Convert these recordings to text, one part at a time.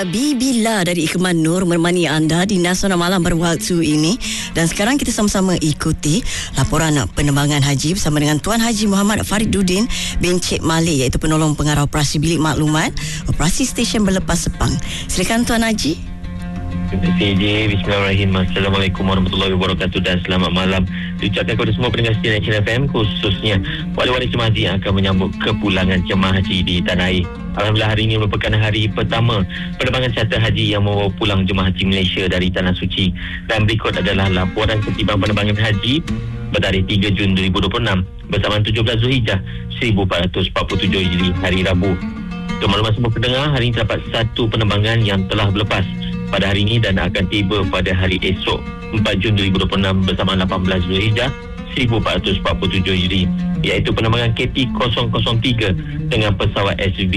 Bila dari Ikhman Nur menemani anda di Nasional Malam berwaktu ini. Dan sekarang kita sama-sama ikuti laporan penerbangan haji bersama dengan Tuan Haji Muhammad Fariduddin bin Cik Malik, iaitu penolong pengarah operasi bilik maklumat operasi stesen berlepas Sepang. Silakan Tuan Haji. Terima kasih Eji. Bismillahirrahmanirrahim. Assalamualaikum warahmatullahi wabarakatuh dan selamat malam diucapkan kepada semua pendengar setia Nasional FM, khususnya wali-wali jemaah haji yang akan menyambut kepulangan jemaah haji di tanah air. Alhamdulillah, hari ini merupakan hari pertama penerbangan charter haji yang membawa pulang jemaah haji Malaysia dari Tanah Suci. Dan berikut adalah laporan ketiban penerbangan haji bertarikh 3 Jun 2026 bersamaan 17 Zulhijjah 1447 Hijri, hari Rabu. Untuk maklumat semua pendengar, hari ini terdapat satu penerbangan yang telah berlepas pada hari ini dan akan tiba pada hari esok 4 Jun 2026 bersama 18 Zulhijjah 1447 Hijri, iaitu penerbangan KT003 dengan pesawat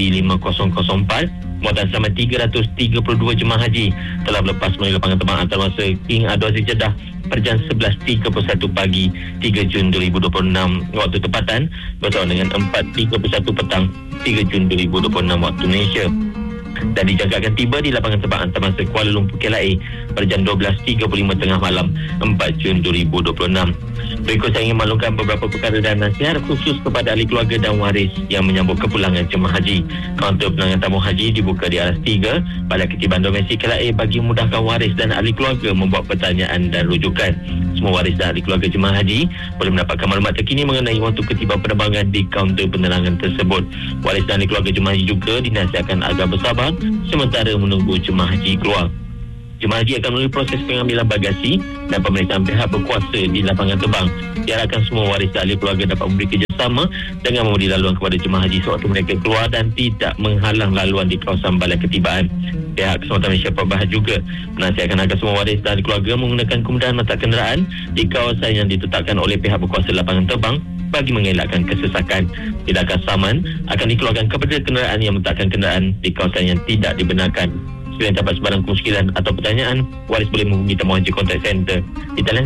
SV5004 muatan sama 332 jemaah haji telah berlepas melalui lapangan terbang antarabangsa King Abdul Aziz Jeddah pada jam 11.31 pagi 3 Jun 2026 waktu tempatan bersama dengan 4.31 petang 3 Jun 2026 waktu Malaysia, dan dijangkakan tiba di lapangan terbang antarabangsa Kuala Lumpur KLIA pada jam 12.35 tengah malam 4 Jun 2026. Berikut saya ingin maklumkan beberapa perkara dan nasihat khusus kepada ahli keluarga dan waris yang menyambut kepulangan jemaah haji. Kaunter penanganan tamu haji dibuka di aras 3 pada ketiban domestik KLIA bagi memudahkan waris dan ahli keluarga membuat pertanyaan dan rujukan. Semua waris dan ahli keluarga jemaah haji boleh mendapatkan maklumat terkini mengenai waktu ketiban penerbangan di kaunter penerangan tersebut. Waris dan ahli keluarga jemaah haji juga dinasihatkan agar bersabar sementara menunggu jemaah haji keluar. Jemaah haji akan melalui proses pengambilan bagasi dan pemeriksaan pihak berkuasa di lapangan terbang. Diharapkan semua waris dan ahli keluarga dapat memberi kerjasama dengan memberi laluan kepada jemaah haji sewaktu mereka keluar dan tidak menghalang laluan di kawasan balai ketibaan. Pihak Keselamatan Malaysia Perbahar juga menasihatkan agar semua waris dan ahli keluarga menggunakan kemudahan meletak kenderaan di kawasan yang ditetapkan oleh pihak berkuasa lapangan terbang bagi mengelakkan kesesakan. Tindakan saman akan dikeluarkan kepada kenderaan yang meletakkan kenderaan di kawasan yang tidak dibenarkan. Sekiranya dapat sebarang kemusykilan atau pertanyaan, waris boleh menghubungi Tamu Haji Contact Center di talian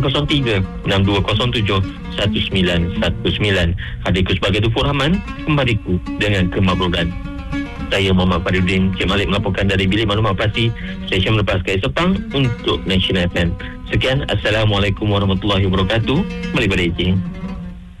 03-6207-1919. Hadirku sebagai Tufur Rahman, kembaliku dengan kemabruran. Saya Muhammad Fariduddin Cik Malik melaporkan dari Bilik Maklumat Operasi Stesen Berlepas KLIA Sepang untuk Nasional FM. Sekian, Assalamualaikum warahmatullahi wabarakatuh. Kembali pada Eji.